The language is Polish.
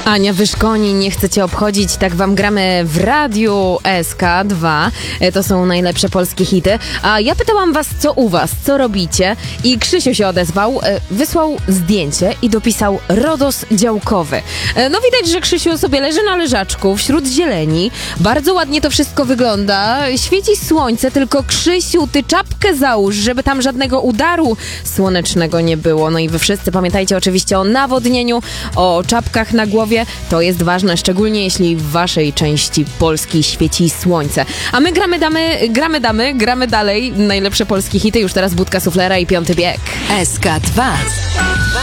Ania Wyszkoni, nie chcecie obchodzić, tak wam gramy w radiu SK2. To są najlepsze polskie hity. A ja pytałam was, co u was, co robicie? I Krzysiu się odezwał, wysłał zdjęcie i dopisał RODOS działkowy. No widać, że Krzysiu sobie leży na leżaczku wśród zieleni. Bardzo ładnie to wszystko wygląda. Świeci słońce, tylko Krzysiu, ty czapkę załóż, żeby tam żadnego udaru słonecznego nie było. No i wy wszyscy pamiętajcie oczywiście o nawodnieniu, o czapkach na głowie. To jest ważne, szczególnie jeśli w waszej części Polski świeci słońce. A my gramy dalej. Najlepsze polskie hity, już teraz Budka Suflera i Piąty bieg. SK2.